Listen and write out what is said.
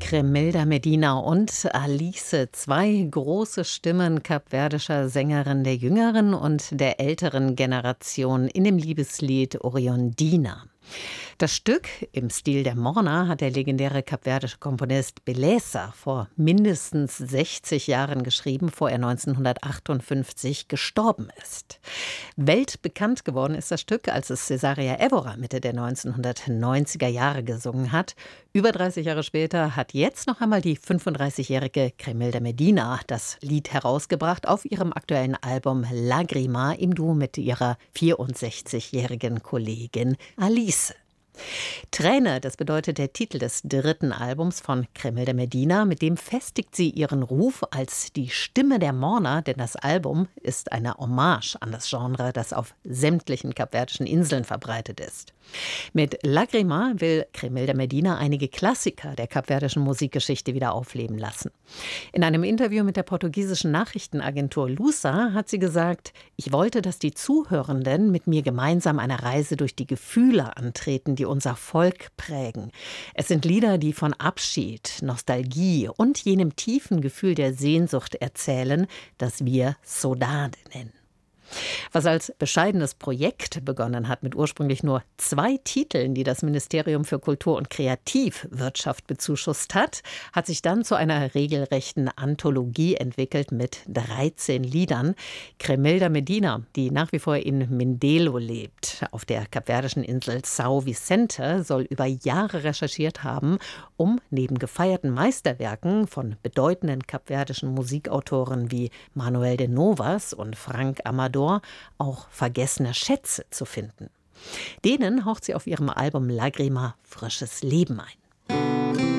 Cremelda Medina und Alice, zwei große Stimmen kapverdischer Sängerinnen der jüngeren und der älteren Generation in dem Liebeslied Oriondina. Das Stück im Stil der Morna hat der legendäre kapverdische Komponist Beleza vor mindestens 60 Jahren geschrieben, bevor er 1958 gestorben ist. Weltbekannt geworden ist das Stück, als es Cesaria Évora Mitte der 1990er Jahre gesungen hat. Über 30 Jahre später hat jetzt noch einmal die 35-jährige Cremelda Medina das Lied herausgebracht auf ihrem aktuellen Album Lagrima im Duo mit ihrer 64-jährigen Kollegin Alice. Träne, das bedeutet der Titel des dritten Albums von Cremelda Medina. Mit dem festigt sie ihren Ruf als die Stimme der Morna, denn das Album ist eine Hommage an das Genre, das auf sämtlichen kapverdischen Inseln verbreitet ist. Mit Lagrima will Cremelda Medina einige Klassiker der kapverdischen Musikgeschichte wieder aufleben lassen. In einem Interview mit der portugiesischen Nachrichtenagentur Lusa hat sie gesagt: Ich wollte, dass die Zuhörenden mit mir gemeinsam eine Reise durch die Gefühle antreten, die unser Volk prägen. Es sind Lieder, die von Abschied, Nostalgie und jenem tiefen Gefühl der Sehnsucht erzählen, das wir Saudade nennen. Was als bescheidenes Projekt begonnen hat mit ursprünglich nur 2 Titeln, die das Ministerium für Kultur und Kreativwirtschaft bezuschusst hat, hat sich dann zu einer regelrechten Anthologie entwickelt mit 13 Liedern. Cremelda Medina, die nach wie vor in Mindelo lebt, auf der kapverdischen Insel São Vicente, soll über Jahre recherchiert haben, um neben gefeierten Meisterwerken von bedeutenden kapverdischen Musikautoren wie Manuel de Novas und Frank Amador auch vergessene Schätze zu finden. Denen haucht sie auf ihrem Album Lagrima frisches Leben ein.